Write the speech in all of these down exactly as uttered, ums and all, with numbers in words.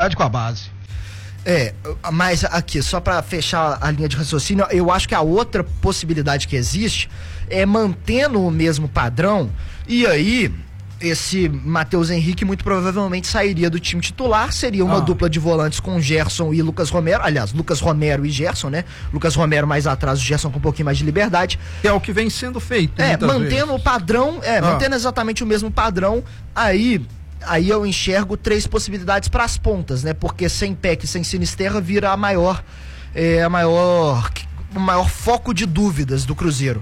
continuidade com a base. É, mas aqui, só pra fechar a linha de raciocínio, eu acho que a outra possibilidade que existe é mantendo o mesmo padrão, e aí esse Matheus Henrique muito provavelmente sairia do time titular, seria uma ah. dupla de volantes com Gerson e Lucas Romero, aliás, Lucas Romero e Gerson, né? Lucas Romero mais atrás, o Gerson com um pouquinho mais de liberdade. Que é o que vem sendo feito. É, mantendo vezes. o padrão, é, ah. mantendo exatamente o mesmo padrão, aí... Aí eu enxergo três possibilidades para as pontas, né? Porque sem Peck e sem Sinisterra vira a maior, é, a maior, o maior foco de dúvidas do Cruzeiro.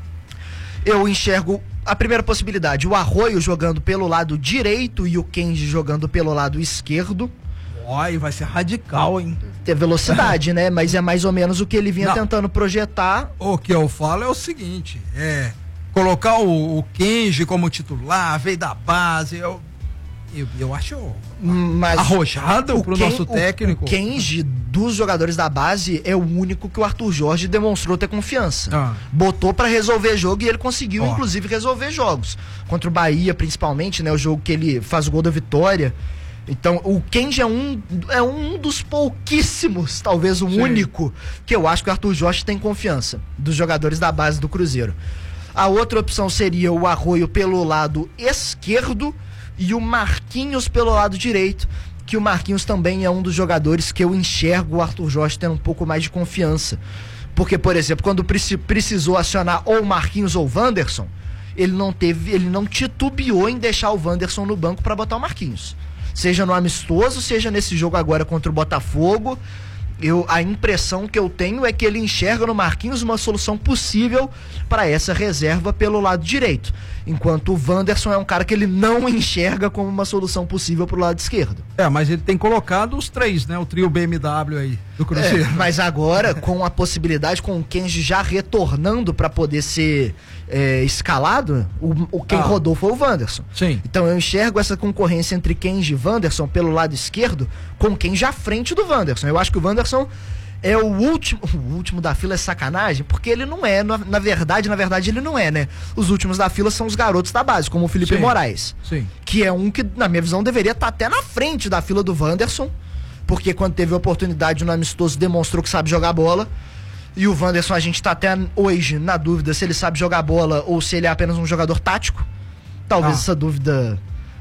Eu enxergo a primeira possibilidade, o Arroio jogando pelo lado direito e o Kenji jogando pelo lado esquerdo. Oi, vai ser radical, hein? Ter velocidade, né? Mas é mais ou menos o que ele vinha Não. tentando projetar. O que eu falo é o seguinte, é colocar o, o Kenji como titular, veio da base, eu... Eu, eu acho Mas arrojado pro Ken, nosso técnico. O, o Kenji dos jogadores da base é o único que o Arthur Jorge demonstrou ter confiança. Ah. Botou pra resolver jogo e ele conseguiu, oh. inclusive, resolver jogos. Contra o Bahia, principalmente, né? O jogo que ele faz o gol da vitória. Então, o Kenji é um, é um dos pouquíssimos, talvez o Sim. único, que eu acho que o Arthur Jorge tem confiança dos jogadores da base do Cruzeiro. A outra opção seria o Arroio pelo lado esquerdo e o Marquinhos pelo lado direito, que o Marquinhos também é um dos jogadores que eu enxergo o Arthur Jorge tendo um pouco mais de confiança. Porque, por exemplo, quando precisou acionar ou o Marquinhos ou o Wanderson, ele não teve, ele não titubeou em deixar o Wanderson no banco para botar o Marquinhos. Seja no amistoso, seja nesse jogo agora contra o Botafogo, eu, a impressão que eu tenho é que ele enxerga no Marquinhos uma solução possível para essa reserva pelo lado direito, enquanto o Wanderson é um cara que ele não enxerga como uma solução possível pro lado esquerdo. É, mas ele tem colocado os três, né? O trio B M W aí do Cruzeiro. É, mas agora, com a possibilidade, com o Kenji já retornando para poder ser é, escalado, o, o quem ah. rodou foi o Wanderson. Sim. Então eu enxergo essa concorrência entre Kenji e Wanderson pelo lado esquerdo, com Kenji à frente do Wanderson. Eu acho que o Wanderson é o último, o último da fila é sacanagem, porque ele não é, na, na verdade, na verdade ele não é, né? Os últimos da fila são os garotos da base, como o Felipe Sim. Moraes. Sim. Que é um que, na minha visão, deveria estar até na frente da fila do Wanderson, porque quando teve a oportunidade no amistoso demonstrou que sabe jogar bola. E o Wanderson, a gente tá até hoje na dúvida se ele sabe jogar bola ou se ele é apenas um jogador tático. Talvez ah. essa dúvida...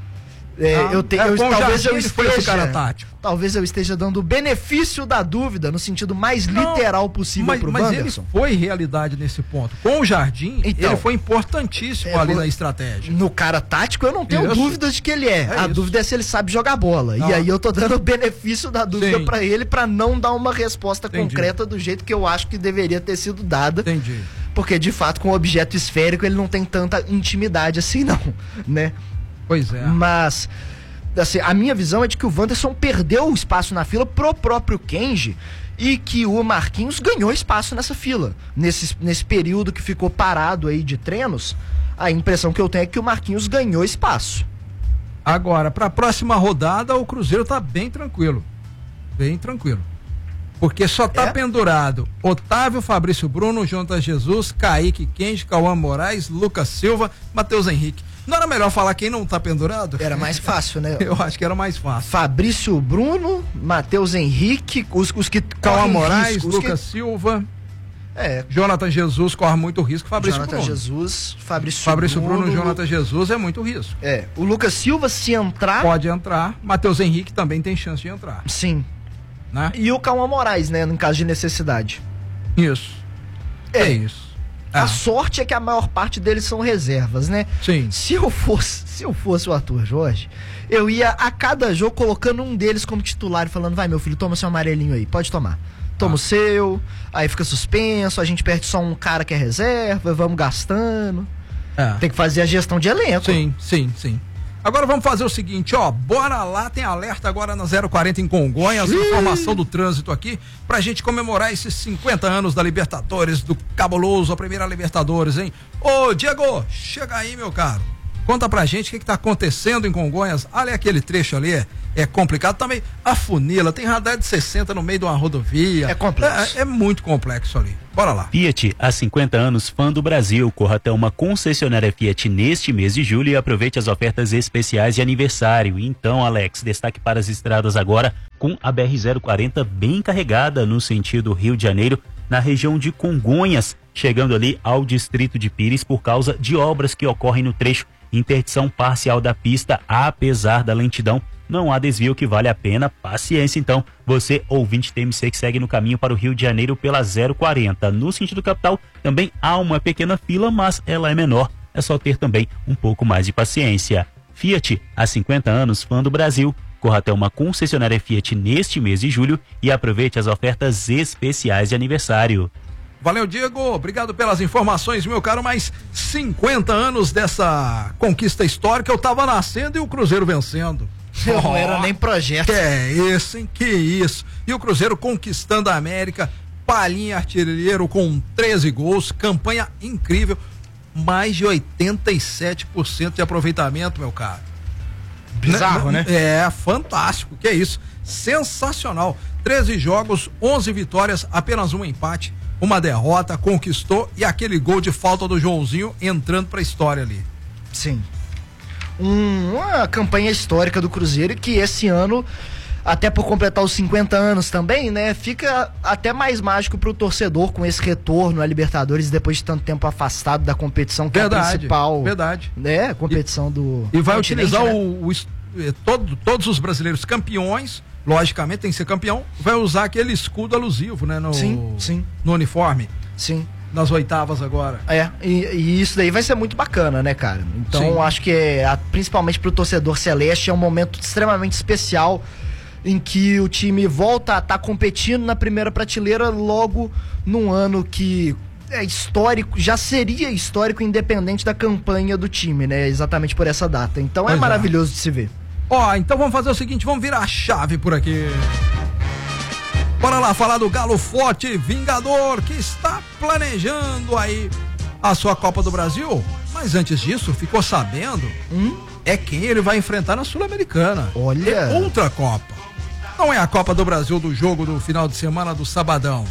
É, ah, eu te, é, eu, talvez eu esteja, cara tático. talvez eu esteja dando o benefício da dúvida no sentido mais não, literal possível mas, pro mas Wanderson. Ele foi realidade nesse ponto. Com o Jardim, então, ele foi importantíssimo é, ali na estratégia. No cara tático, eu não tenho isso. dúvidas de que ele é. é A isso. dúvida é se ele sabe jogar bola. Não. E aí eu tô dando o benefício da dúvida para ele para não dar uma resposta Entendi. concreta do jeito que eu acho que deveria ter sido dada. Entendi. Porque de fato, com o objeto esférico, ele não tem tanta intimidade assim, não, né? Pois é. Mas, assim, a minha visão é de que o Wanderson perdeu o espaço na fila pro próprio Kenji e que o Marquinhos ganhou espaço nessa fila. Nesse, nesse período que ficou parado aí de treinos, a impressão que eu tenho é que o Marquinhos ganhou espaço. Agora, para a próxima rodada, o Cruzeiro tá bem tranquilo. Bem tranquilo. Porque só tá é? pendurado Otávio, Fabrício Bruno, Jonathan Jesus, Kaique, Kenji, Cauã Moraes, Lucas Silva, Matheus Henrique. Não era melhor falar quem não tá pendurado? Era mais fácil, né? Eu acho que era mais fácil. Fabrício Bruno, Matheus Henrique, os, os que Cauã Moraes, risco, Lucas que... Silva, é. Jonathan Jesus corre muito risco, Fabrício Jonathan Bruno. Jesus, Fabrício, Fabrício Bruno, Bruno, Jonathan Jesus é muito risco. É, o Lucas Silva se entrar... Pode entrar, Matheus Henrique também tem chance de entrar. Sim. Né? E o Cauã Moraes, né, no caso de necessidade. Isso. É, é isso. A ah. sorte é que a maior parte deles são reservas, né? Sim. Se eu fosse, se eu fosse o Arthur Jorge, eu ia a cada jogo colocando um deles como titular e falando, vai meu filho, toma seu amarelinho aí, pode tomar. Toma ah. o seu, aí fica suspenso, a gente perde só um cara que é reserva, vamos gastando. É. Tem que fazer a gestão de elenco. Sim, sim, sim. Agora vamos fazer o seguinte, ó, bora lá, tem alerta agora na zero quarenta em Congonhas, informação do trânsito aqui, pra gente comemorar esses cinquenta anos da Libertadores, do Cabuloso, a primeira Libertadores, hein? Ô, Diego, chega aí, meu caro. Conta pra gente o que, que tá acontecendo em Congonhas. Olha aquele trecho ali, é, é complicado também. A funila, tem radar de sessenta no meio de uma rodovia. É complexo. É, é muito complexo ali. Bora lá. Fiat, há cinquenta anos, fã do Brasil. Corra até uma concessionária Fiat neste mês de julho e aproveite as ofertas especiais de aniversário. Então, Alex, destaque para as estradas agora com a B R zero quarenta bem carregada no sentido Rio de Janeiro, na região de Congonhas, chegando ali ao distrito de Pires por causa de obras que ocorrem no trecho. Interdição parcial da pista, apesar da lentidão, não há desvio que vale a pena. Paciência então, você ouvinte T M C que segue no caminho para o Rio de Janeiro pela zero quarenta. No sentido capital também há uma pequena fila, mas ela é menor, é só ter também um pouco mais de paciência. Fiat, há cinquenta anos, fã do Brasil. Corra até uma concessionária Fiat neste mês de julho e aproveite as ofertas especiais de aniversário. Valeu, Diego, obrigado pelas informações, meu caro, mais cinquenta anos dessa conquista histórica, eu tava nascendo e o Cruzeiro vencendo. Não oh, era nem projeto. Que é isso, hein? Que isso. E o Cruzeiro conquistando a América, Palhinha artilheiro com treze gols, campanha incrível, mais de oitenta e sete por cento de aproveitamento, meu caro. Bizarro, né? É, fantástico, que é isso. Sensacional. treze jogos, onze vitórias, apenas um empate. Uma derrota, conquistou, e aquele gol de falta do Joãozinho entrando pra história ali. Sim. Um, uma campanha histórica do Cruzeiro que esse ano, até por completar os cinquenta anos também, né, fica até mais mágico pro torcedor com esse retorno à Libertadores depois de tanto tempo afastado da competição, que verdade, é a principal. Verdade. Né, competição e, do. E vai utilizar né? o, o todo, todos os brasileiros campeões. Logicamente tem que ser campeão, vai usar aquele escudo alusivo, né? No, sim, sim. No uniforme. Sim. Nas oitavas agora. É, e, e isso daí vai ser muito bacana, né, cara? Então, sim. acho que é, principalmente pro torcedor celeste, é um momento extremamente especial em que o time volta a estar tá competindo na primeira prateleira logo num ano que é histórico, já seria histórico independente da campanha do time, né? Exatamente por essa data. Então pois é maravilhoso é. de se ver. Ó, então vamos fazer o seguinte, vamos virar a chave por aqui. Bora lá falar do Galo Forte Vingador, que está planejando aí a sua Copa do Brasil. Mas antes disso, ficou sabendo hum? é quem ele vai enfrentar na Sul-Americana. Olha! É outra Copa. Não é a Copa do Brasil do jogo do final de semana do sabadão.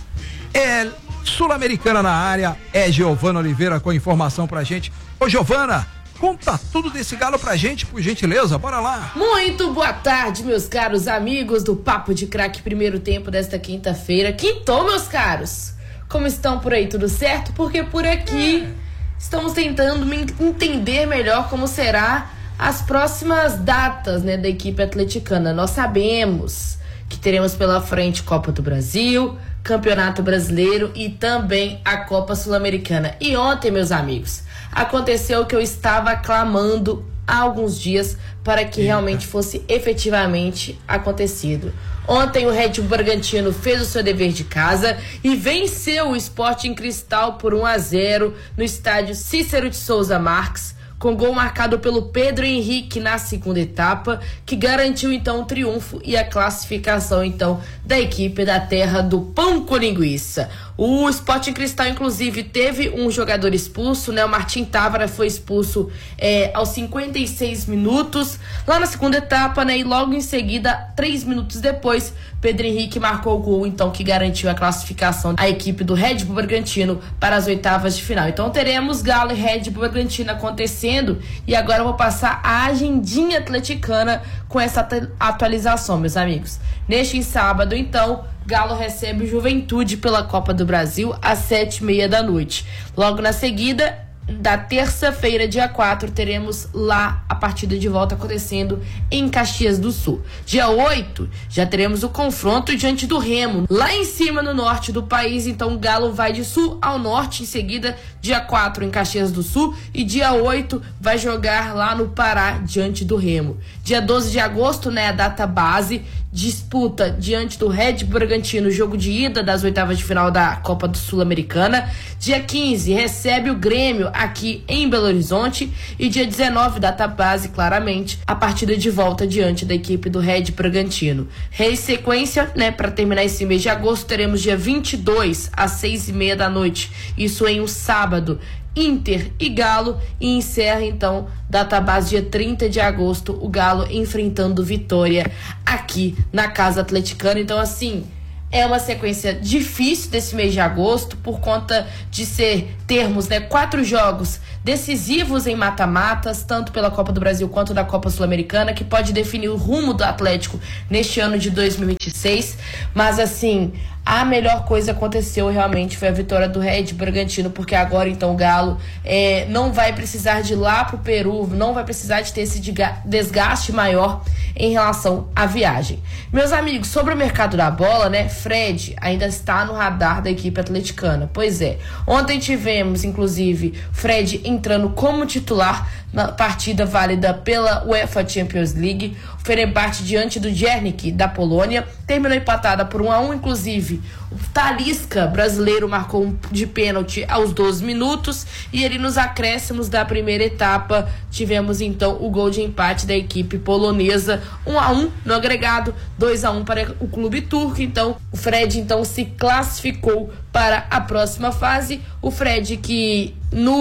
É Sul-Americana na área, é Giovana Oliveira com informação pra gente. Ô, Giovana, conta tudo desse Galo pra gente, por gentileza, bora lá. Muito boa tarde, meus caros amigos do Papo de Craque, primeiro tempo desta quinta-feira. Quintou, meus caros. Como estão por aí, tudo certo? Porque por aqui é. estamos tentando entender melhor como será as próximas datas, né, da equipe atleticana. Nós sabemos que teremos pela frente Copa do Brasil, Campeonato Brasileiro e também a Copa Sul-Americana. E ontem, meus amigos, aconteceu o que eu estava clamando há alguns dias para que Eita. realmente fosse efetivamente acontecido. Ontem o Red Bull Bragantino fez o seu dever de casa e venceu o Sporting Cristal por um a zero no estádio Cícero de Souza Marques, com gol marcado pelo Pedro Henrique na segunda etapa, que garantiu então o triunfo e a classificação então da equipe da terra do pão com linguiça. O Sporting Cristal, inclusive, teve um jogador expulso, né? O Martim Távora foi expulso é, aos cinquenta e seis minutos, lá na segunda etapa, né? E logo em seguida, três minutos depois, Pedro Henrique marcou o gol, então, que garantiu a classificação da equipe do Red Bull Bragantino para as oitavas de final. Então, teremos Galo e Red Bull Bragantino acontecendo, e agora eu vou passar a agendinha atleticana com essa atualização, meus amigos. Neste sábado, então, Galo recebe Juventude pela Copa do Brasil às sete e meia da noite. Logo na seguida, da terça-feira, dia quatro, teremos lá a partida de volta acontecendo em Caxias do Sul. Dia oito, já teremos o confronto diante do Remo, lá em cima no norte do país. Então o Galo vai de sul ao norte. Em seguida, dia quatro em Caxias do Sul, e dia oito vai jogar lá no Pará diante do Remo. Dia doze de agosto, né, a data base, disputa diante do Red Bull Bragantino, jogo de ida das oitavas de final da Copa do Sul-Americana. Dia quinze recebe o Grêmio aqui em Belo Horizonte, e dia dezenove, data base, claramente, a partida de volta diante da equipe do Red Bragantino. Em sequência, né, para terminar esse mês de agosto, teremos dia vinte e dois às seis e meia da noite, isso em um sábado, Inter e Galo, e encerra então database dia trinta de agosto, o Galo enfrentando Vitória aqui na Casa Atleticana. Então assim, é uma sequência difícil desse mês de agosto, por conta de ser termos, né, quatro jogos decisivos em mata-matas, tanto pela Copa do Brasil quanto da Copa Sul-Americana, que pode definir o rumo do Atlético neste ano de dois mil e vinte e seis. Mas assim, a melhor coisa aconteceu realmente foi a vitória do Red Bragantino, porque agora então o Galo é, não vai precisar de ir lá pro Peru, não vai precisar de ter esse desgaste maior em relação à viagem. Meus amigos, sobre o mercado da bola, né, Fred ainda está no radar da equipe atleticana. Pois é, ontem tivemos inclusive Fred entrando como titular na partida válida pela UEFA Champions League. O Fenerbahçe diante do Djernik da Polônia terminou empatada por um a um, inclusive o Talisca brasileiro marcou um de pênalti aos doze minutos, e ele nos acréscimos da primeira etapa tivemos então o gol de empate da equipe polonesa, um a um no agregado, dois a um para o clube turco. Então o Fred então se classificou para a próxima fase. O Fred, que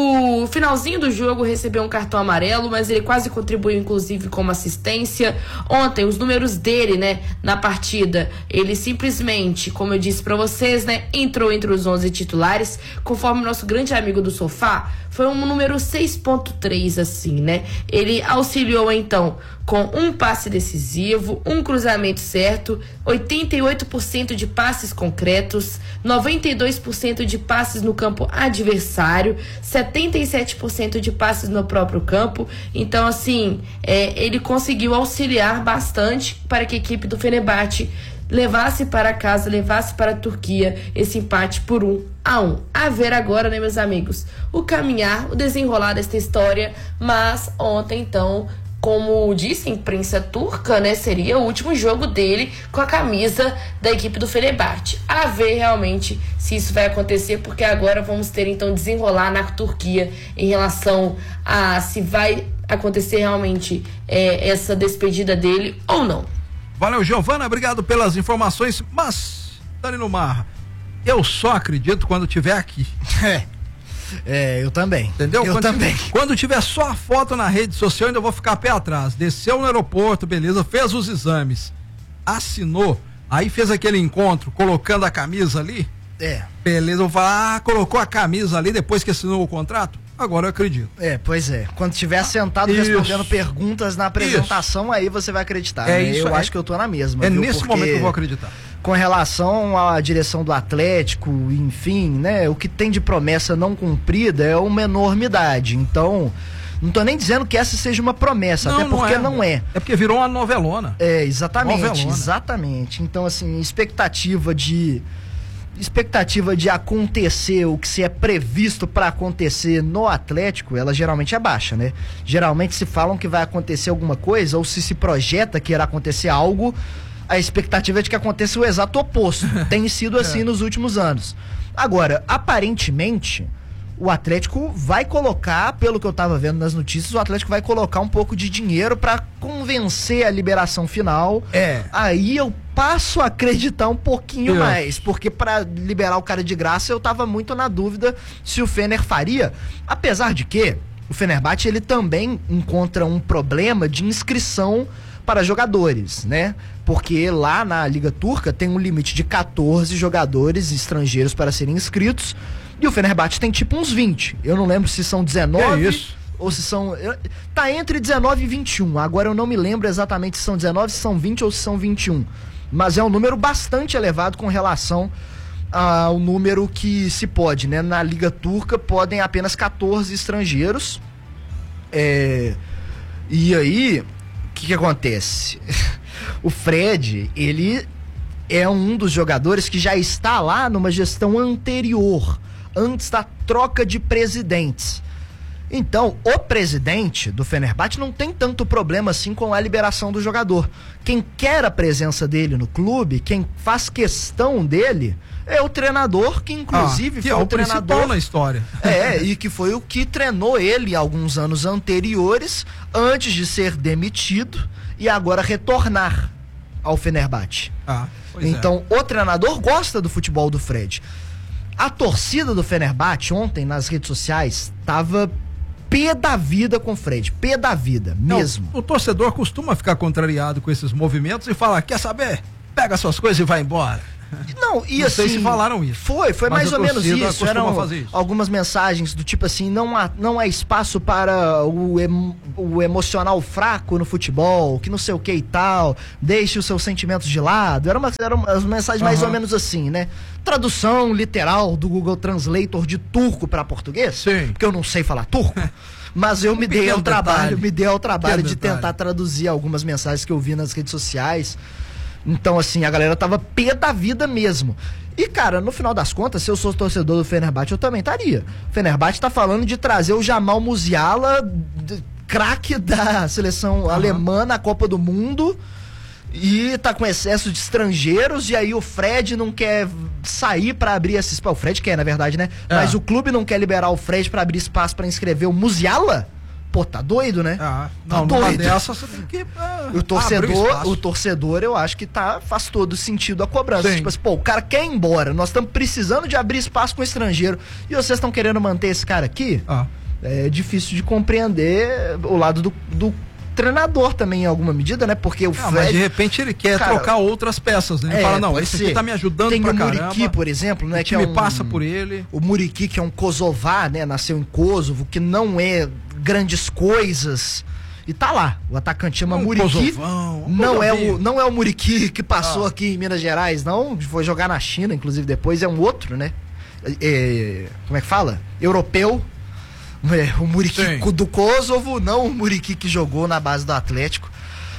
no finalzinho do jogo recebeu um cartão amarelo, mas ele quase contribuiu inclusive com uma assistência. Ontem os números dele, né, na partida, ele simplesmente, como eu disse para vocês, né, entrou entre os onze titulares, conforme o nosso grande amigo do sofá, foi um número seis ponto três, assim, né? Ele auxiliou então com um passe decisivo, um cruzamento certo, oitenta e oito por cento de passes concretos, noventa e dois por cento de passes no campo adversário, setenta e sete por cento de passes no próprio campo. Então, assim, é, ele conseguiu auxiliar bastante para que a equipe do Fenerbahçe levasse para casa, levasse para a Turquia esse empate por um a um. A ver agora, né, meus amigos, o caminhar, o desenrolar desta história. Mas ontem, então, como disse a imprensa turca, né, seria o último jogo dele com a camisa da equipe do Fenerbahçe. A ver realmente se isso vai acontecer, porque agora vamos ter então desenrolar na Turquia em relação a se vai acontecer realmente é, essa despedida dele ou não. Valeu, Giovana, obrigado pelas informações, mas, Danilo Marra, eu só acredito quando tiver aqui. É. É, eu também. Entendeu? Eu quando, também. Quando tiver só a foto na rede social, ainda vou ficar pé atrás. Desceu no aeroporto, beleza, fez os exames, assinou, aí fez aquele encontro, colocando a camisa ali. É. Beleza, eu vou falar, ah, colocou a camisa ali depois que assinou o contrato? Agora eu acredito. É, pois é. Quando estiver sentado isso. respondendo perguntas na apresentação, isso. Aí você vai acreditar. É né? isso, eu é, acho que eu tô na mesma. É viu? nesse Porque momento que eu vou acreditar. Com relação à direção do Atlético, enfim, né? O que tem de promessa não cumprida é uma enormidade. Então, não tô nem dizendo que essa seja uma promessa, não, até porque não é. não é. É porque virou uma novelona. É, exatamente. Novelona. Exatamente. Então, assim, expectativa de... expectativa de acontecer o que se é previsto para acontecer no Atlético, ela geralmente é baixa, né? Geralmente se falam que vai acontecer alguma coisa, ou se se projeta que irá acontecer algo, a expectativa é de que aconteça o exato oposto. Tem sido assim é. nos últimos anos. Agora, aparentemente, o Atlético vai colocar, pelo que eu tava vendo nas notícias, o Atlético vai colocar um pouco de dinheiro para convencer a liberação final. É. Aí eu passo a acreditar um pouquinho Deus. mais, porque para liberar o cara de graça eu tava muito na dúvida se o Fener faria, apesar de que o Fenerbahçe ele também encontra um problema de inscrição para jogadores, né? Porque lá na Liga Turca tem um limite de quatorze jogadores estrangeiros para serem inscritos, e o Fenerbahçe tem tipo uns vinte. Eu não lembro se são dezenove é isso? ou se são... Tá entre dezenove e vinte e um. Agora eu não me lembro exatamente se são dezenove, se são vinte ou se são vinte e um. Mas é um número bastante elevado com relação ao número que se pode, né? Na Liga Turca podem apenas quatorze estrangeiros. É... E aí, o que que acontece? O Fred, ele é um dos jogadores que já está lá numa gestão anterior, antes da troca de presidentes. Então, o presidente do Fenerbahçe não tem tanto problema assim com a liberação do jogador. Quem quer a presença dele no clube, quem faz questão dele, é o treinador, que inclusive ah, que foi é o, o treinador na história. É, e que foi o que treinou ele alguns anos anteriores, antes de ser demitido e agora retornar ao Fenerbahçe. Ah, pois então, é. o treinador gosta do futebol do Fred. A torcida do Fenerbahçe ontem nas redes sociais tava pé da vida com o Fred, pé da vida, mesmo. Não, o torcedor costuma ficar contrariado com esses movimentos e falar, quer saber? Pega suas coisas e vai embora. Não, e não assim, sei se falaram isso. Foi, foi mais ou menos isso. Eram isso. algumas mensagens do tipo assim, não há, não há espaço para o, em, o emocional fraco no futebol, que não sei o que e tal, deixe os seus sentimentos de lado. Eram umas, eram umas mensagens uhum. mais ou menos assim, né? Tradução literal do Google Translator de turco para português, Sim. porque eu não sei falar turco. Mas eu um me dei ao trabalho, detalhe. me dei ao trabalho pequeno de detalhe. tentar traduzir algumas mensagens que eu vi nas redes sociais. Então, assim, a galera tava pé da vida mesmo. E, cara, no final das contas, se eu sou torcedor do Fenerbahçe, eu também estaria. O Fenerbahçe tá falando de trazer o Jamal Musiala, craque da seleção uhum. alemã na Copa do Mundo, e tá com excesso de estrangeiros, e aí o Fred não quer sair pra abrir esse espaço. O Fred quer, na verdade, né? É. Mas o clube não quer liberar o Fred pra abrir espaço pra inscrever o Musiala? Pô, tá doido, né? Ah, tá não, doido. Dessa você tem que ah, o torcedor, o torcedor, eu acho que tá, faz todo sentido a cobrança. Sim. Tipo assim, pô, o cara quer ir embora, nós estamos precisando de abrir espaço com o estrangeiro e vocês estão querendo manter esse cara aqui? Ah. É difícil de compreender o lado do, do treinador também, em alguma medida, né? Porque o ah, Fred... Mas de repente ele quer cara, trocar outras peças, né? Ele é, fala, não, esse ser. aqui tá me ajudando tem pra o caramba. Muriqui, por exemplo, né? O time que é um, passa por ele. O Muriqui, que é um kosovar, né? Nasceu em Kosovo, que não é grandes coisas. E tá lá. O atacante chama um Muriqui. Kosovão, um não, é o, não é o Muriqui que passou ah. aqui em Minas Gerais, não. Foi jogar na China, inclusive, depois. É um outro, né? É, como é que fala? Europeu. É, o Muriqui Sim. do Kosovo, não o Muriqui que jogou na base do Atlético.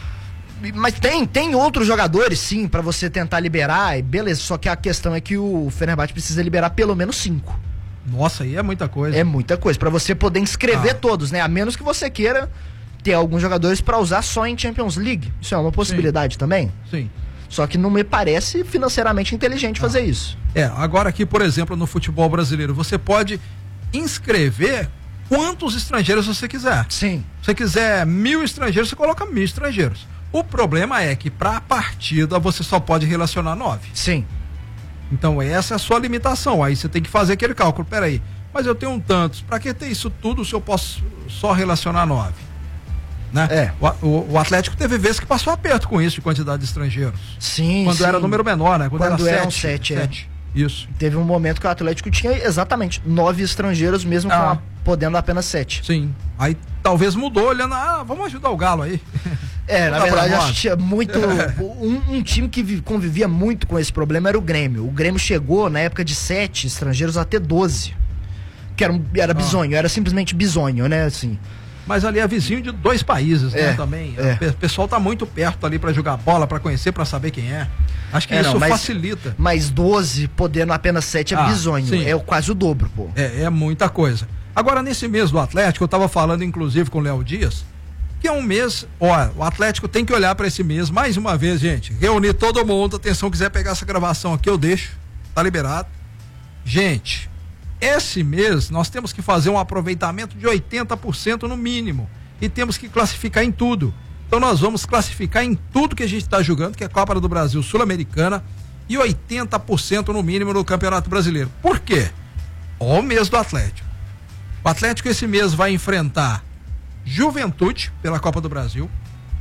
Mas tem, tem outros jogadores, sim, pra você tentar liberar, e beleza. Só que a questão é que o Fenerbahçe precisa liberar pelo menos cinco. Nossa, aí é muita coisa. É muita coisa, pra você poder inscrever ah. todos, né? A menos que você queira ter alguns jogadores pra usar só em Champions League. Isso é uma possibilidade sim. também? Sim. Só que não me parece financeiramente inteligente ah. fazer isso. É, agora aqui, por exemplo, no futebol brasileiro, você pode inscrever quantos estrangeiros você quiser. Sim. Se você quiser mil estrangeiros, você coloca mil estrangeiros. O problema é que para a partida você só pode relacionar nove. Sim. Então essa é a sua limitação. Aí você tem que fazer aquele cálculo. Peraí, mas eu tenho um tantos. Para que ter isso tudo se eu posso só relacionar nove? Né? É. O, o, o Atlético teve vezes que passou aperto com isso de quantidade de estrangeiros. Sim. Quando sim. era número menor, né? Quando, Quando era sete. sete, sete, sete. É. Isso. Teve um momento que o Atlético tinha exatamente nove estrangeiros, mesmo ah. com a, podendo apenas sete. Sim. Aí talvez mudou, olhando, ah, vamos ajudar o Galo aí. É, na verdade, acho que tinha muito. um, um time que convivia muito com esse problema era o Grêmio. O Grêmio chegou, na época de sete estrangeiros, a ter doze. Que era, um, era bizonho, ah. era simplesmente bizonho, né? Assim. Mas ali é vizinho de dois países, é, né, também. É. O pessoal tá muito perto ali para jogar bola, para conhecer, para saber quem é. Acho que é, isso não, mas, facilita. Mas doze, podendo apenas sete, é ah, bizonho. Sim. É quase o dobro, pô. É, é muita coisa. Agora, nesse mês do Atlético, eu tava falando, inclusive, com o Léo Dias, que é um mês, ó, o Atlético tem que olhar para esse mês, mais uma vez, gente, reunir todo mundo, atenção, quiser pegar essa gravação aqui, eu deixo, tá liberado. Gente, esse mês nós temos que fazer um aproveitamento de oitenta por cento no mínimo e temos que classificar em tudo. Então nós vamos classificar em tudo que a gente está jogando, que é a Copa do Brasil Sul-Americana, e oitenta por cento no mínimo no Campeonato Brasileiro. Por quê? Ó, o mês do Atlético. O Atlético esse mês vai enfrentar Juventude pela Copa do Brasil,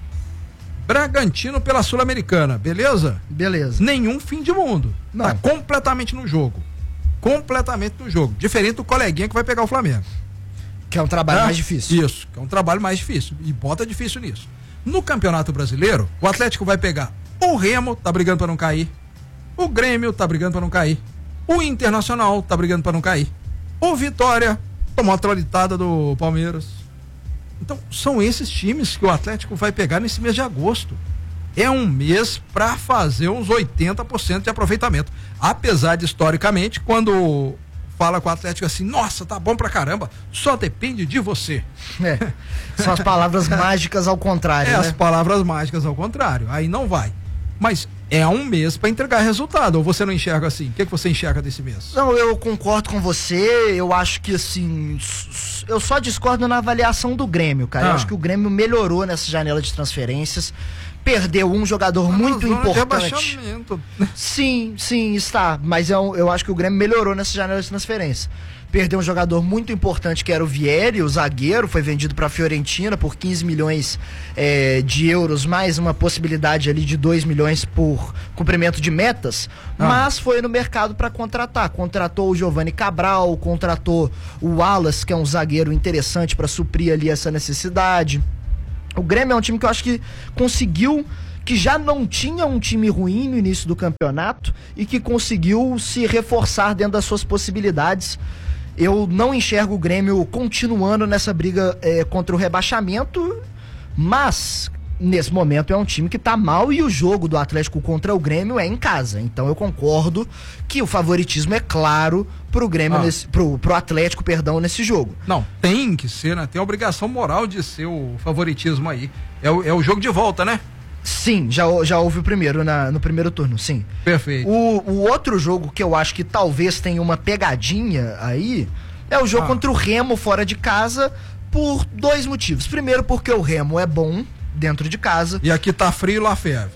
Bragantino pela Sul-Americana, beleza? Beleza. Nenhum fim de mundo. Não. Tá completamente no jogo. Completamente no jogo. Diferente do coleguinha que vai pegar o Flamengo. Que é um trabalho é? mais difícil. Isso, que é um trabalho mais difícil. E bota difícil nisso. No Campeonato Brasileiro, o Atlético vai pegar o Remo, tá brigando para não cair. O Grêmio tá brigando para não cair. O Internacional tá brigando para não cair. O Vitória tomou a trolitada do Palmeiras. Então, são esses times que o Atlético vai pegar nesse mês de agosto. É um mês para fazer uns oitenta por cento de aproveitamento. Apesar de, historicamente, quando fala com o Atlético assim, nossa, tá bom pra caramba, só depende de você. É, são as palavras mágicas ao contrário, É, né? as palavras mágicas ao contrário. Aí não vai. Mas é um mês para entregar resultado. Ou você não enxerga assim? O que, que você enxerga desse mês? Não, eu concordo com você. Eu acho que assim, eu só discordo na avaliação do Grêmio, cara. Ah. Eu acho que o Grêmio melhorou nessa janela de transferências. perdeu um jogador Mas muito zona de importante. rebaixamento. Sim, sim, está. Mas eu, eu acho que o Grêmio melhorou nessa janela de transferência. Perdeu um jogador muito importante que era o Vieri, o zagueiro, foi vendido para a Fiorentina por quinze milhões é, de euros, mais uma possibilidade ali de dois milhões por cumprimento de metas, ah. mas foi no mercado para contratar. Contratou o Giovanni Cabral, contratou o Wallace, que é um zagueiro interessante para suprir ali essa necessidade. O Grêmio é um time que eu acho que conseguiu, que já não tinha um time ruim no início do campeonato e que conseguiu se reforçar dentro das suas possibilidades. Eu não enxergo o Grêmio continuando nessa briga é, contra o rebaixamento, mas nesse momento é um time que tá mal e o jogo do Atlético contra o Grêmio é em casa. Então eu concordo que o favoritismo é claro pro Grêmio, ah. nesse, pro, pro Atlético, perdão, nesse jogo. Não, tem que ser, né? Tem a obrigação moral de ser o favoritismo aí. É o, é o jogo de volta, né? Sim, já, já houve o primeiro na, no primeiro turno, sim. Perfeito. O, o outro jogo que eu acho que talvez tenha uma pegadinha aí é o jogo ah. contra o Remo fora de casa por dois motivos. Primeiro, porque o Remo é bom dentro de casa. E aqui tá frio, lá ferve.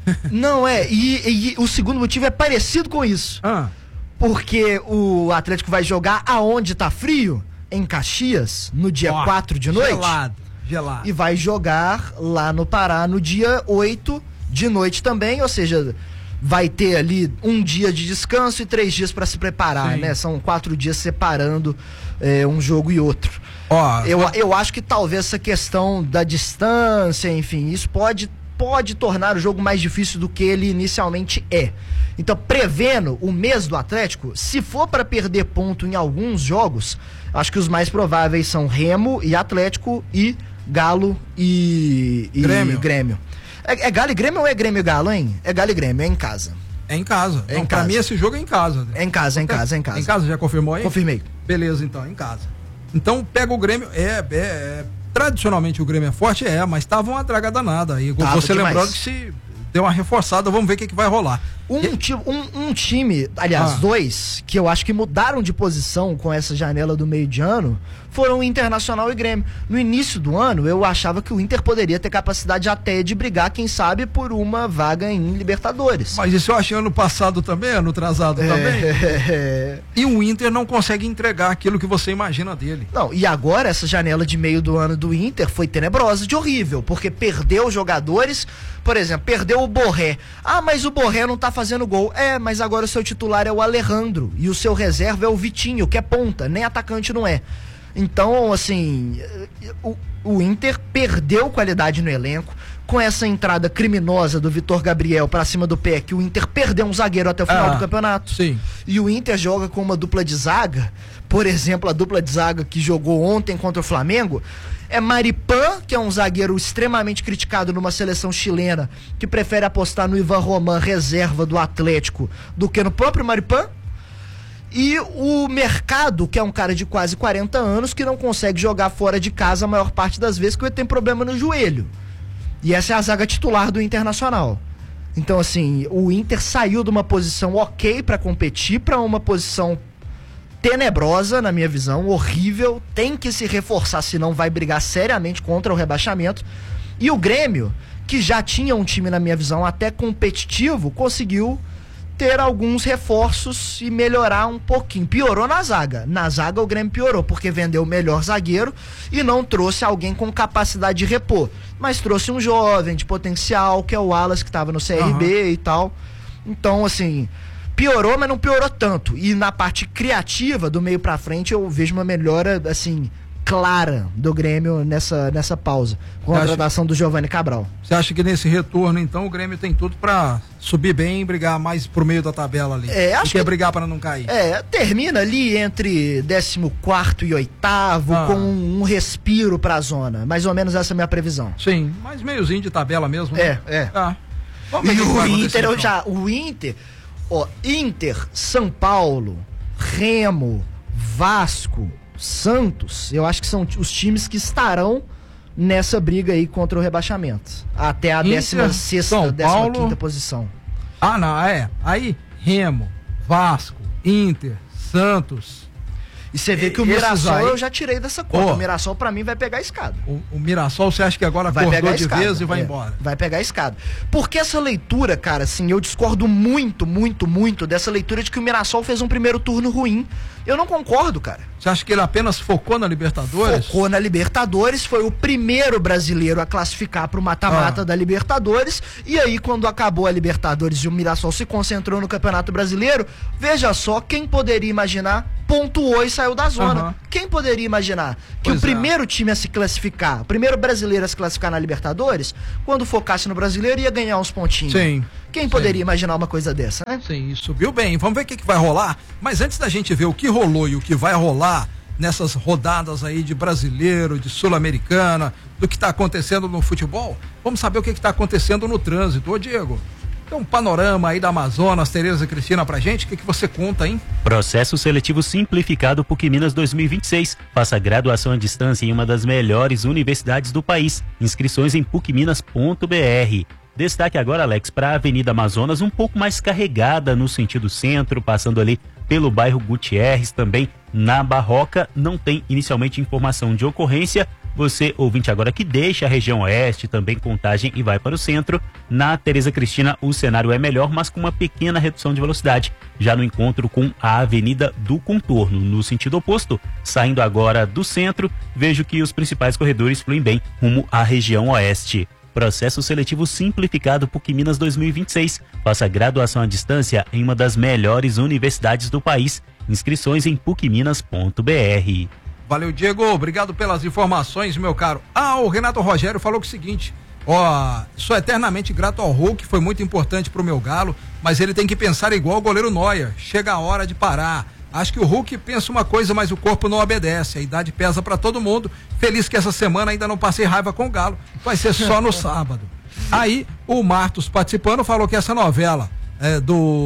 Não é, e, e o segundo motivo é parecido com isso. Ah. Porque o Atlético vai jogar aonde tá frio, em Caxias, no dia oh, quatro de noite. Gelado. Gelado. E vai jogar lá no Pará no dia oito de noite também, ou seja, vai ter ali um dia de descanso e três dias para se preparar, Sim. né? São quatro dias separando é, um jogo e outro. Ó, eu, eu acho que talvez essa questão da distância, enfim, isso pode, pode tornar o jogo mais difícil do que ele inicialmente é. Então, prevendo o mês do Atlético, se for para perder ponto em alguns jogos, acho que os mais prováveis são Remo e Atlético e Galo e, e Grêmio. Grêmio. É, é Galo e Grêmio ou é Grêmio e Galo, hein? É Galo e Grêmio, é em casa. É em casa. É Não, em pra casa. mim esse jogo é em casa. É em casa, é em casa, é em casa. É em casa, já confirmou aí? Confirmei. Beleza, então, é em casa. Então pega o Grêmio, é, é, é tradicionalmente o Grêmio é forte, é, mas tava uma draga danada aí. Tava Você demais. lembrando que se deu uma reforçada, vamos ver o que, que vai rolar. Um, e... ti, um, um time, aliás, ah. dois, que eu acho que mudaram de posição com essa janela do meio de ano, foram o Internacional e Grêmio. No início do ano, eu achava que o Inter poderia ter capacidade até de brigar, quem sabe, por uma vaga em Libertadores. Mas isso eu achei ano passado também, ano atrasado é... também. E o Inter não consegue entregar aquilo que você imagina dele. Não, e agora essa janela de meio do ano do Inter foi tenebrosa, de horrível, porque perdeu jogadores, por exemplo, perdeu o Borré. Ah, mas o Borré não tá fazendo gol. É, mas agora o seu titular é o Alejandro e o seu reserva é o Vitinho, que é ponta, nem atacante não é. Então, assim, o, o Inter perdeu qualidade no elenco com essa entrada criminosa do Vitor Gabriel pra cima do pé, que o Inter perdeu um zagueiro até o final ah, do campeonato. Sim. E o Inter joga com uma dupla de zaga, por exemplo, a dupla de zaga que jogou ontem contra o Flamengo, é Maripan, que é um zagueiro extremamente criticado numa seleção chilena, que prefere apostar no Ivan Roman, reserva do Atlético, do que no próprio Maripan. E o Mercado, que é um cara de quase quarenta anos, que não consegue jogar fora de casa a maior parte das vezes, porque ele tem problema no joelho. E essa é a zaga titular do Internacional. Então, assim, o Inter saiu de uma posição ok para competir para uma posição tenebrosa, na minha visão, horrível, tem que se reforçar, senão vai brigar seriamente contra o rebaixamento. E o Grêmio, que já tinha um time, na minha visão, até competitivo, conseguiu ter alguns reforços e melhorar um pouquinho. Piorou na zaga. Na zaga o Grêmio piorou, porque vendeu o melhor zagueiro e não trouxe alguém com capacidade de repor. Mas trouxe um jovem de potencial, que é o Wallace, que estava no C R B uhum. e tal. Então, assim, piorou, mas não piorou tanto. E na parte criativa, do meio pra frente, eu vejo uma melhora, assim, clara do Grêmio nessa, nessa pausa, com a contratação do Giovanni Cabral. Você acha que nesse retorno, então, o Grêmio tem tudo pra subir bem e brigar mais pro meio da tabela ali? É, acho que que brigar para não cair. É, termina ali entre décimo quarto e oitavo, ah. com um, um respiro pra zona. Mais ou menos essa é a minha previsão. Sim, mas meiozinho de tabela mesmo, né? É, é. Ah. Vamos ver e o Inter, eu já, o Inter, ó, Inter, São Paulo, Remo, Vasco, Santos, eu acho que são os times que estarão nessa briga aí contra o rebaixamento. Até a décima sexta, décima quinta posição. Ah, não, é. Aí, Remo, Vasco, Inter, Santos. E você vê que o Mirassol aí, eu já tirei dessa conta. Oh, o Mirassol, pra mim, vai pegar a escada. O, o Mirassol, você acha que agora vai acordou de escada, vez e vai é, embora? Vai pegar a escada. Porque essa leitura, cara, assim, eu discordo muito, muito, muito dessa leitura de que o Mirassol fez um primeiro turno ruim. Eu não concordo, cara. Você acha que ele apenas focou na Libertadores? Focou na Libertadores, foi o primeiro brasileiro a classificar pro mata-mata ah. da Libertadores. E aí, quando acabou a Libertadores e o Mirassol se concentrou no Campeonato Brasileiro, veja só, quem poderia imaginar? Pontuou e saiu da zona. Uhum. Quem poderia imaginar que pois o primeiro é. time a se classificar, o primeiro brasileiro a se classificar na Libertadores, quando focasse no brasileiro, ia ganhar uns pontinhos? Sim. Quem sim. poderia imaginar uma coisa dessa, né? Sim, subiu bem. Vamos ver o que, que vai rolar. Mas antes da gente ver o que rolou e o que vai rolar nessas rodadas aí de brasileiro, de sul-americana, do que está acontecendo no futebol, vamos saber o que está acontecendo no trânsito. Ô, Diego, tem um panorama aí da Amazonas, Tereza Cristina, pra gente, o que, que você conta, hein? Processo seletivo simplificado PUC Minas dois mil e vinte e seis. Faça graduação à distância em uma das melhores universidades do país. Inscrições em puc minas ponto b r. Destaque agora, Alex, para a Avenida Amazonas, um pouco mais carregada no sentido centro, passando ali pelo bairro Gutierrez, também na Barroca. Não tem inicialmente informação de ocorrência. Você, ouvinte agora, que deixa a região oeste, também Contagem e vai para o centro. Na Tereza Cristina, o cenário é melhor, mas com uma pequena redução de velocidade, já no encontro com a Avenida do Contorno. No sentido oposto, saindo agora do centro, vejo que os principais corredores fluem bem rumo à região oeste. Processo seletivo simplificado PUC Minas dois mil e vinte e seis. Faça graduação à distância em uma das melhores universidades do país. Inscrições em puc minas ponto b r. Valeu, Diego. Obrigado pelas informações, meu caro. Ah, o Renato Rogério falou que o seguinte, ó, sou eternamente grato ao Hulk, foi muito importante pro meu Galo, mas ele tem que pensar igual o goleiro Neuer. Chega a hora de parar. Acho que o Hulk pensa uma coisa, mas o corpo não obedece. A idade pesa pra todo mundo. Feliz que essa semana ainda não passei raiva com o Galo. Vai ser só no sábado. Aí, o Martos participando falou que essa novela é,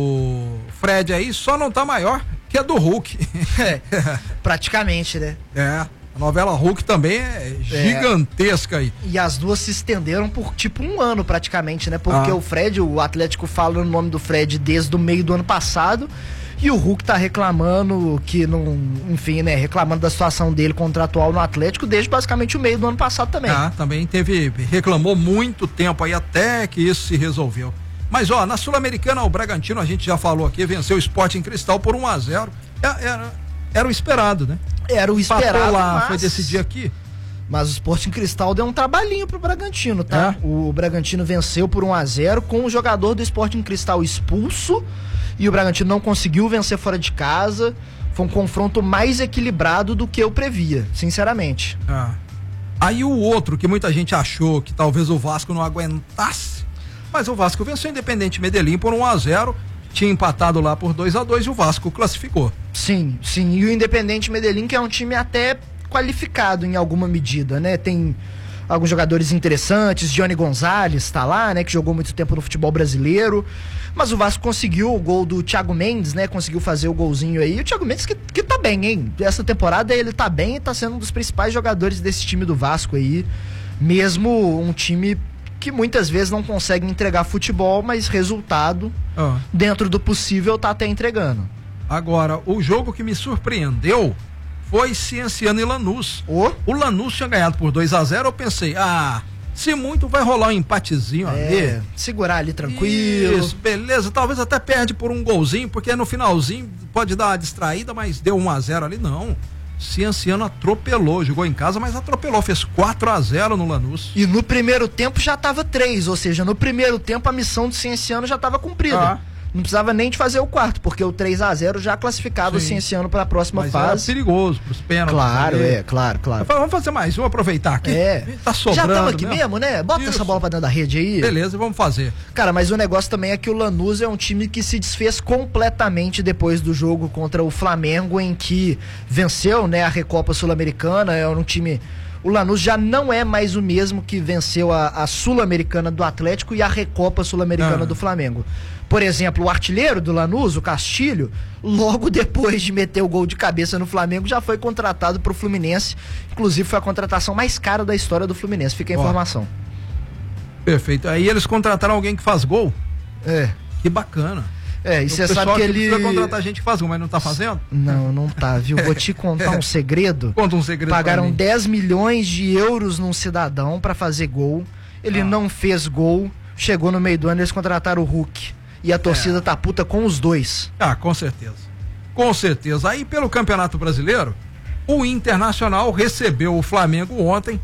do Fred aí só não tá maior que a do Hulk. É, praticamente, né? É. A novela Hulk também é gigantesca é. aí. E as duas se estenderam por tipo um ano praticamente, né? Porque ah. o Fred, o Atlético fala no nome do Fred desde o meio do ano passado. E o Hulk tá reclamando que não, enfim, né, reclamando da situação dele contratual no Atlético desde basicamente o meio do ano passado também. Ah, também teve, reclamou muito tempo aí até que isso se resolveu. Mas ó, na Sul-Americana o Bragantino, a gente já falou aqui, venceu o Sporting Cristal por um a zero. Era, era, era o esperado, né? Era o esperado. Passou lá, mas... foi decidir aqui. Mas o Sporting Cristal deu um trabalhinho pro Bragantino, tá? É? O Bragantino venceu por um a zero com o jogador do Sporting Cristal expulso. E o Bragantino não conseguiu vencer fora de casa. Foi um confronto mais equilibrado do que eu previa, sinceramente. Ah. Aí o outro que muita gente achou que talvez o Vasco não aguentasse, mas o Vasco venceu o Independente Medellín por um a zero, tinha empatado lá por dois a dois e o Vasco classificou. Sim, sim. E o Independente Medellín, que é um time até qualificado em alguma medida, né? Tem alguns jogadores interessantes, Johnny Gonzalez tá lá, né? Que jogou muito tempo no futebol brasileiro. Mas o Vasco conseguiu o gol do Thiago Mendes, né? Conseguiu fazer o golzinho aí. E o Thiago Mendes que, que tá bem, hein? Essa temporada ele tá bem e tá sendo um dos principais jogadores desse time do Vasco aí. Mesmo um time que muitas vezes não consegue entregar futebol, mas resultado, oh. dentro do possível, tá até entregando. Agora, o jogo que me surpreendeu foi Cienciano e Lanús. Oh. O Lanús tinha ganhado por dois a zero, eu pensei, ah... se muito vai rolar um empatezinho é, ali. Segurar ali tranquilo. Isso, beleza. Talvez até perde por um golzinho, porque no finalzinho pode dar uma distraída, mas deu um a zero ali, não. Cienciano atropelou, jogou em casa, mas atropelou, fez quatro a zero no Lanús. E no primeiro tempo já tava três, ou seja, no primeiro tempo a missão do Cienciano já tava cumprida. Ah. Não precisava nem de fazer o quarto, porque o três a zero já classificava Sim. o Cienciano para a próxima Mas fase. Era perigoso pros pênaltis. Claro, ali. é, claro, claro. Falei, vamos fazer mais, vamos aproveitar aqui. É. Tá sobrando. Já estamos aqui mesmo, mesmo né? Bota Isso. essa bola pra dentro da rede aí. Beleza, vamos fazer. Cara, mas o negócio também é que o Lanús é um time que se desfez completamente depois do jogo contra o Flamengo, em que venceu, né, a Recopa Sul-Americana. É um time... O Lanús já não é mais o mesmo que venceu a, a Sul-Americana do Atlético e a Recopa Sul-Americana ah. do Flamengo. Por exemplo, o artilheiro do Lanús, o Castilho, logo depois de meter o gol de cabeça no Flamengo, já foi contratado pro Fluminense. Inclusive foi a contratação mais cara da história do Fluminense. Fica a informação. Perfeito. Aí eles contrataram alguém que faz gol? É. Que bacana. É, e você sabe que ele... precisa contratar gente que faz gol, mas não tá fazendo? Não, não tá, viu? Vou te contar um segredo. Conta um segredo. Pagaram dez milhões de euros num cidadão pra fazer gol. Ele ah. não fez gol. Chegou no meio do ano, eles contrataram o Hulk. E a torcida é. tá puta com os dois. Ah, com certeza. Com certeza. Aí, pelo Campeonato Brasileiro, o Internacional recebeu o Flamengo ontem,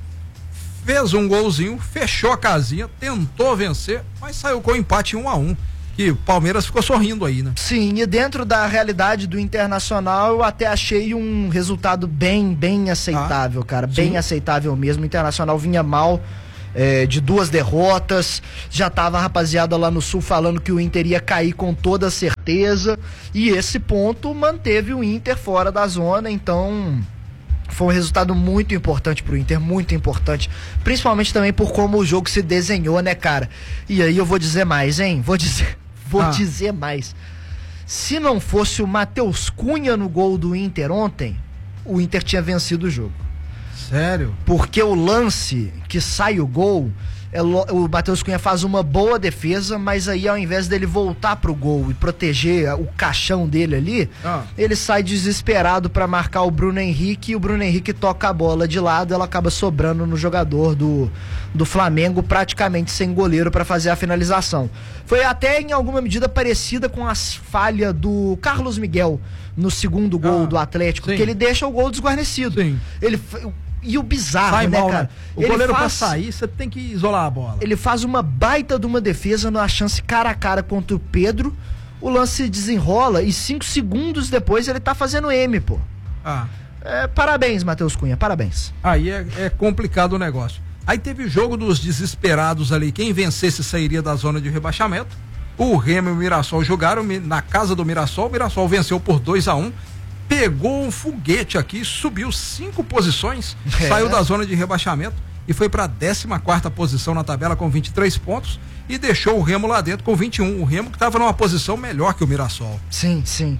fez um golzinho, fechou a casinha, tentou vencer, mas saiu com empate um a um. Que o Palmeiras ficou sorrindo aí, né? Sim, e dentro da realidade do Internacional, eu até achei um resultado bem, bem aceitável, ah, cara. Bem sim. aceitável mesmo. O Internacional vinha mal. É, de duas derrotas, já tava a rapaziada lá no Sul falando que o Inter ia cair com toda certeza, e esse ponto manteve o Inter fora da zona, então foi um resultado muito importante pro Inter, muito importante, principalmente também por como o jogo se desenhou, né, cara? E aí eu vou dizer mais, hein? Vou dizer, vou ah. dizer mais. Se não fosse o Matheus Cunha no gol do Inter ontem, o Inter tinha vencido o jogo. Sério? Porque o lance que sai o gol, é lo, o Matheus Cunha faz uma boa defesa, mas aí ao invés dele voltar pro gol e proteger o caixão dele ali, ah. ele sai desesperado para marcar o Bruno Henrique, e o Bruno Henrique toca a bola de lado, ela acaba sobrando no jogador do, do Flamengo, praticamente sem goleiro para fazer a finalização. Foi até em alguma medida parecida com a falha do Carlos Miguel no segundo gol ah. do Atlético, Sim. que ele deixa o gol desguarnecido. Sim. Ele E o bizarro, Sai né, mal, cara? Né? O ele goleiro faz... pra sair, você tem que isolar a bola. Ele faz uma baita de uma defesa numa chance cara a cara contra o Pedro. O lance desenrola e cinco segundos depois ele tá fazendo M, pô. Ah. É, parabéns, Matheus Cunha, parabéns. Aí é, é complicado o negócio. Aí teve o jogo dos desesperados ali. Quem vencesse sairia da zona de rebaixamento. O Remo e o Mirassol jogaram na casa do Mirassol. O Mirassol venceu por dois a um. Pegou um foguete aqui, subiu cinco posições, é. saiu da zona de rebaixamento e foi para a décima quarta posição na tabela com vinte e três pontos e deixou o Remo lá dentro com vinte e um. O Remo que estava numa posição melhor que o Mirassol. Sim, sim.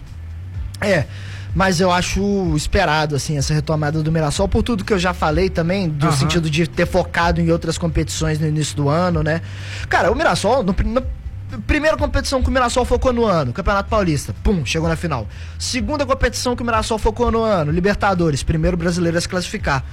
É, mas eu acho esperado, assim, essa retomada do Mirassol, por tudo que eu já falei também, no uhum. sentido de ter focado em outras competições no início do ano, né? Cara, o Mirassol, no, no primeira competição que o Mirassol focou no ano, Campeonato Paulista, pum, chegou na final. Segunda competição que o Mirassol focou no ano, Libertadores, primeiro brasileiro a se classificar.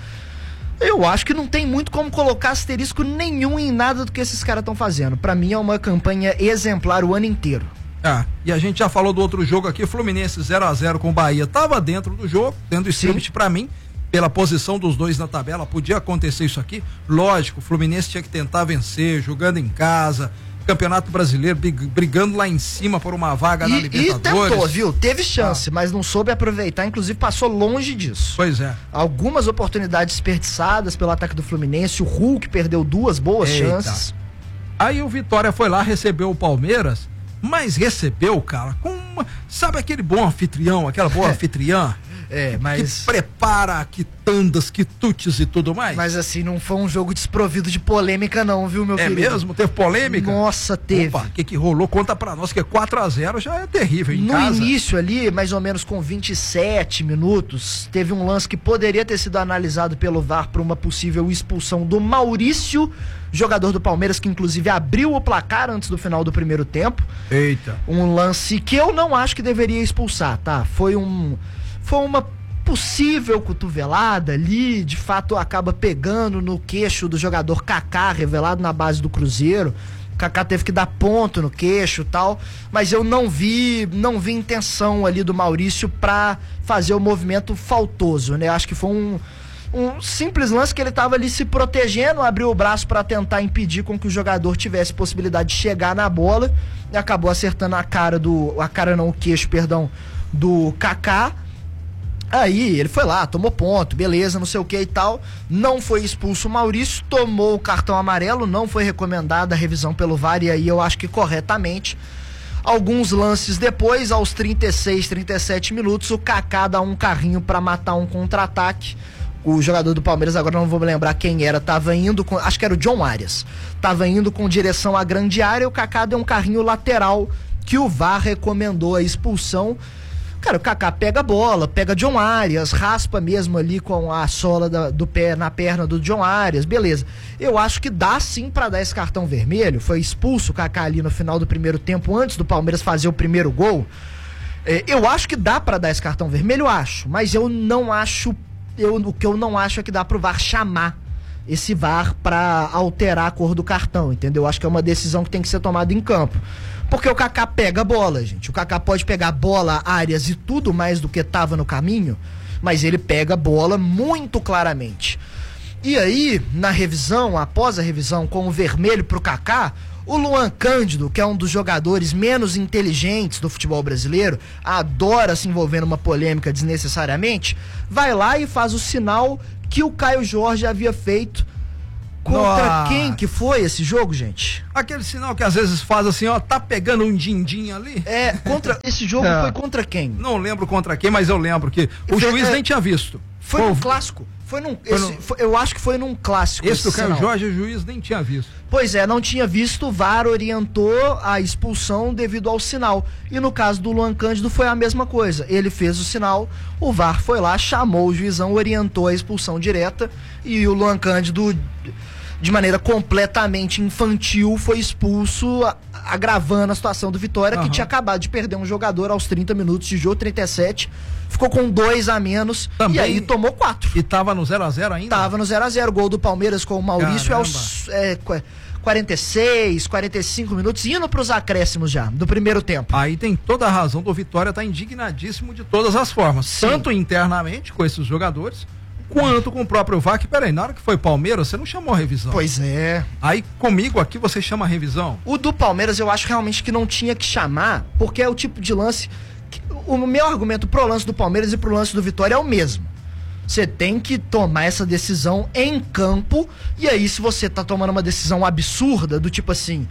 Eu acho que não tem muito como colocar asterisco nenhum em nada do que esses caras estão fazendo. Pra mim é uma campanha exemplar o ano inteiro. Ah, e a gente já falou do outro jogo aqui, Fluminense zero a zero com o Bahia, tava dentro do jogo, tendo script pra mim, pela posição dos dois na tabela, podia acontecer isso aqui. Lógico, o Fluminense tinha que tentar vencer, jogando em casa, Campeonato Brasileiro, brigando lá em cima por uma vaga e, na Libertadores. E tentou, viu? Teve chance, ah. mas não soube aproveitar, inclusive passou longe disso. Pois é. Algumas oportunidades desperdiçadas pelo ataque do Fluminense, o Hulk perdeu duas boas Eita. chances. Aí o Vitória foi lá, recebeu o Palmeiras, mas recebeu, cara, com uma, sabe aquele bom anfitrião, aquela boa é. anfitriã? É, mas... Que prepara quitandas, quitutes e tudo mais. Mas assim, não foi um jogo desprovido de polêmica não, viu, meu é querido? É mesmo? Teve polêmica? Nossa, teve. Opa, o que que rolou? Conta pra nós, que quatro a zero já é terrível em no casa. No início ali, mais ou menos com vinte e sete minutos, teve um lance que poderia ter sido analisado pelo V A R para uma possível expulsão do Maurício, jogador do Palmeiras, que inclusive abriu o placar antes do final do primeiro tempo. Eita. Um lance que eu não acho que deveria expulsar, tá? Foi um... Foi uma possível cotovelada ali, de fato acaba pegando no queixo do jogador Kaká, revelado na base do Cruzeiro. Kaká teve que dar ponto no queixo e tal, mas eu não vi, não vi intenção ali do Maurício pra fazer o movimento faltoso, né? Acho que foi um, um simples lance que ele tava ali se protegendo, abriu o braço pra tentar impedir com que o jogador tivesse possibilidade de chegar na bola e acabou acertando a cara do, a cara não, o queixo, perdão, do Kaká. Aí ele foi lá, tomou ponto, beleza, não sei o que e tal, não foi expulso o Maurício, tomou o cartão amarelo, não foi recomendada a revisão pelo V A R, e aí eu acho que corretamente. Alguns lances depois, aos trinta e seis, trinta e sete minutos, o Kaká dá um carrinho pra matar um contra-ataque. O jogador do Palmeiras, agora não vou me lembrar quem era, tava indo com, acho que era o John Arias, tava indo com direção à grande área, o Kaká deu um carrinho lateral que o V A R recomendou a expulsão. Cara, o Kaká pega a bola, pega John Arias, raspa mesmo ali com a sola da, do pé na perna do John Arias, beleza. Eu acho que dá sim pra dar esse cartão vermelho. Foi expulso o Kaká ali no final do primeiro tempo, antes do Palmeiras fazer o primeiro gol. É, eu acho que dá pra dar esse cartão vermelho, eu acho. Mas eu não acho, eu, o que eu não acho é que dá pro V A R chamar esse V A R pra alterar a cor do cartão, entendeu? Eu acho que é uma decisão que tem que ser tomada em campo. Porque o Kaká pega a bola, gente. O Kaká pode pegar bola, áreas e tudo mais do que tava no caminho, mas ele pega a bola muito claramente. E aí, na revisão, após a revisão, com o vermelho pro Kaká, o Luan Cândido, que é um dos jogadores menos inteligentes do futebol brasileiro, adora se envolver numa polêmica desnecessariamente, vai lá e faz o sinal que o Caio Jorge havia feito. Contra Nossa. Quem que foi esse jogo, gente? Aquele sinal que às vezes faz assim, ó, tá pegando um din-din ali. É, contra esse jogo é. Foi contra quem? Não lembro contra quem, mas eu lembro que o foi, juiz é, nem tinha visto. Foi num clássico. Foi num, foi esse, num... Foi, eu acho que foi num clássico. Esse, esse do Caio Jorge, o juiz nem tinha visto. Pois é, não tinha visto, o V A R orientou a expulsão devido ao sinal. E no caso do Luan Cândido foi a mesma coisa. Ele fez o sinal, o V A R foi lá, chamou o juizão, orientou a expulsão direta e o Luan Cândido, de maneira completamente infantil, foi expulso, agravando a situação do Vitória, uhum. que tinha acabado de perder um jogador aos trinta minutos de jogo, trinta e sete, ficou com dois a menos. Também, e aí tomou quatro. E tava no zero a zero ainda? Tava no zero a zero, gol do Palmeiras com o Maurício. Caramba. Aos é, quarenta e seis, quarenta e cinco minutos, indo pros acréscimos já, do primeiro tempo. Aí tem toda a razão do Vitória estar tá indignadíssimo de todas as formas, Sim. tanto internamente com esses jogadores, quanto com o próprio V A R, que peraí, na hora que foi Palmeiras, você não chamou a revisão. Pois é. Aí comigo aqui você chama a revisão. O do Palmeiras eu acho realmente que não tinha que chamar, porque é o tipo de lance que, o meu argumento pro lance do Palmeiras e pro lance do Vitória é o mesmo. Você tem que tomar essa decisão em campo, e aí se você tá tomando uma decisão absurda, do tipo assim,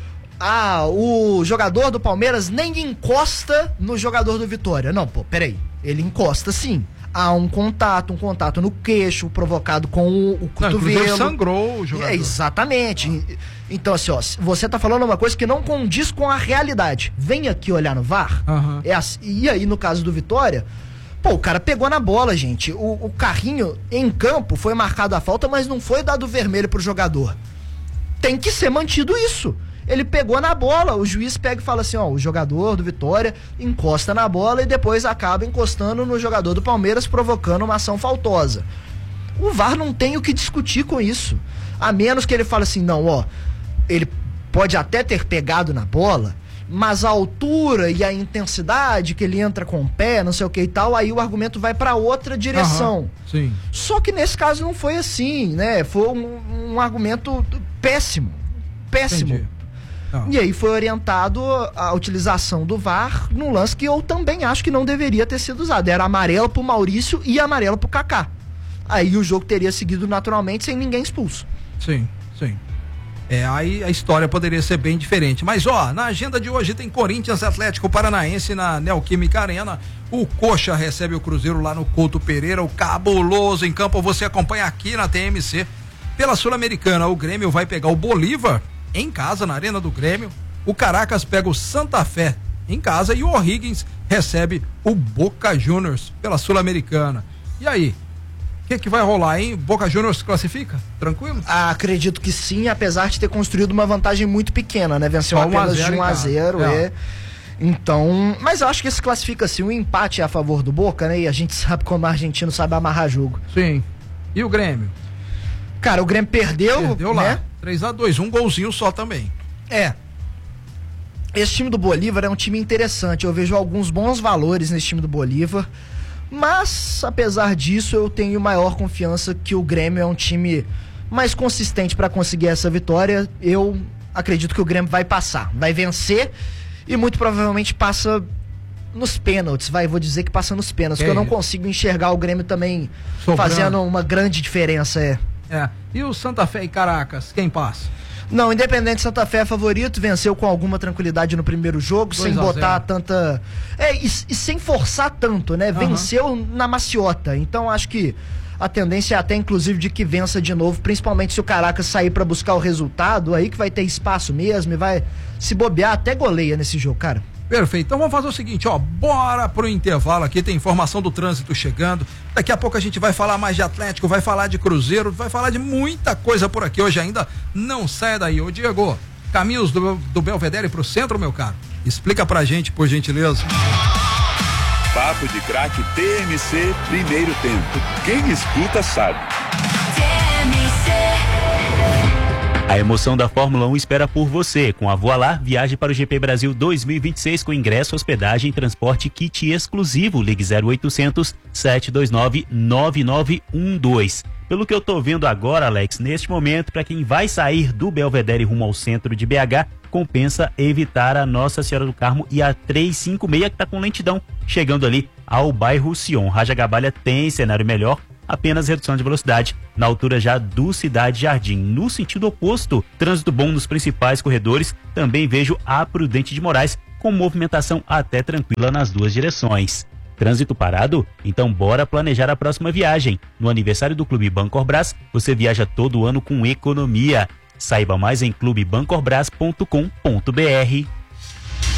ah, o jogador do Palmeiras nem encosta no jogador do Vitória. Não, pô, peraí, ele encosta sim. Há um contato, um contato no queixo, provocado com o, o cotovelo. Não, sangrou o jogador. É, exatamente. Ah. Então, assim, ó, você tá falando uma coisa que não condiz com a realidade. Vem aqui olhar no V A R. Uhum. É assim, e aí, no caso do Vitória, pô, o cara pegou na bola, gente. O, o carrinho em campo foi marcado a falta, mas não foi dado vermelho pro jogador. Tem que ser mantido isso. Ele pegou na bola, o juiz pega e fala assim, ó, o jogador do Vitória encosta na bola e depois acaba encostando no jogador do Palmeiras, provocando uma ação faltosa. O V A R não tem o que discutir com isso, a menos que ele fale assim, não, ó, ele pode até ter pegado na bola, mas a altura e a intensidade que ele entra com o pé, não sei o que e tal, aí o argumento vai para outra direção. Uhum, sim. Só que nesse caso não foi assim, né, foi um, um argumento péssimo, péssimo. Entendi. Não. E aí foi orientado a utilização do V A R num lance que eu também acho que não deveria ter sido usado. Era amarelo pro Maurício e amarelo pro Kaká. Aí o jogo teria seguido naturalmente sem ninguém expulso. Sim, sim. É, aí a história poderia ser bem diferente. Mas ó, na agenda de hoje tem Corinthians Atlético Paranaense na Neoquímica Arena. O Coxa recebe o Cruzeiro lá no Couto Pereira. O Cabuloso em campo você acompanha aqui na T M C. Pela Sul-Americana, o Grêmio vai pegar o Bolívar em casa, na Arena do Grêmio. O Caracas pega o Santa Fé em casa e o O'Higgins recebe o Boca Juniors pela Sul-Americana. E aí? O que, que vai rolar, hein? Boca Juniors se classifica? Tranquilo? Ah, acredito que sim, apesar de ter construído uma vantagem muito pequena, né? Venceu apenas de um a zero, é. é. Então, mas eu acho que se classifica assim, o empate é a favor do Boca, né? E a gente sabe como o argentino sabe amarrar jogo. Sim. E o Grêmio? Cara, o Grêmio perdeu, perdeu lá, né? três a dois, um golzinho só também. É. Esse time do Bolívar é um time interessante, eu vejo alguns bons valores nesse time do Bolívar, mas apesar disso eu tenho maior confiança que o Grêmio é um time mais consistente para conseguir essa vitória. Eu acredito que o Grêmio vai passar, vai vencer e muito provavelmente passa nos pênaltis, vai, vou dizer que passa nos pênaltis, porque eu não consigo enxergar o Grêmio também Sobrando. fazendo uma grande diferença, é. É. E o Santa Fé e Caracas, quem passa? Não, Independente Santa Fé é favorito, venceu com alguma tranquilidade no primeiro jogo, sem botar tanta... É, e, e sem forçar tanto, né? Uhum. Venceu na maciota, então acho que a tendência é até inclusive de que vença de novo, principalmente se o Caracas sair pra buscar o resultado, aí que vai ter espaço mesmo e vai se bobear, até goleia nesse jogo, cara. Perfeito, então vamos fazer o seguinte, ó, bora pro intervalo aqui, tem informação do trânsito chegando, daqui a pouco a gente vai falar mais de Atlético, vai falar de Cruzeiro, vai falar de muita coisa por aqui hoje ainda, não sai daí. Ô Diego, caminhos do, do Belvedere pro centro, meu caro, explica pra gente, por gentileza. Papo de Craque T M C, primeiro tempo, quem escuta sabe. T M C. A emoção da Fórmula um espera por você. Com a Voalar, viaje para o G P Brasil dois mil e vinte e seis com ingresso, hospedagem, transporte e kit exclusivo. Ligue zero oitocentos, sete dois nove, nove nove um dois. Pelo que eu tô vendo agora, Alex, neste momento, para quem vai sair do Belvedere rumo ao centro de B H, compensa evitar a Nossa Senhora do Carmo e a trezentos e cinquenta e seis, que tá com lentidão, chegando ali ao bairro Sion. Raja Gabalha tem cenário melhor, apenas redução de velocidade na altura já do Cidade Jardim. No sentido oposto, trânsito bom nos principais corredores, também vejo a Prudente de Moraes com movimentação até tranquila nas duas direções. Trânsito parado? Então bora planejar a próxima viagem. No aniversário do Clube Bancorbras, você viaja todo ano com economia. Saiba mais em clube bancorbras ponto com ponto br.